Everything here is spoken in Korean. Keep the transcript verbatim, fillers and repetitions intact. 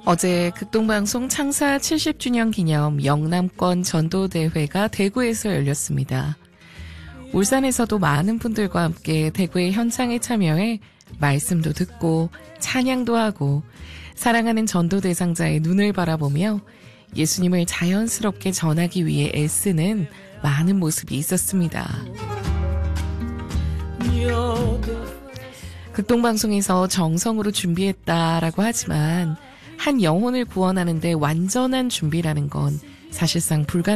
어제 극동방송 창사 칠십 주년 기념 영남권 전도대회가 대구에서 열렸습니다. 울산에서도 많은 분들과 함께 대구의 현장에 참여해 말씀도 듣고 찬양도 하고 사랑하는 전도 대상자의 눈을 바라보며 예수님을 자연스럽게 전하기 위해 애쓰는 많은 모습이 있었습니다. 극동방송에서 정성으로 준비했다라고 하지만 한 영혼을 구원하는데 완전한 준비라는 건 사실상 불가능합니다.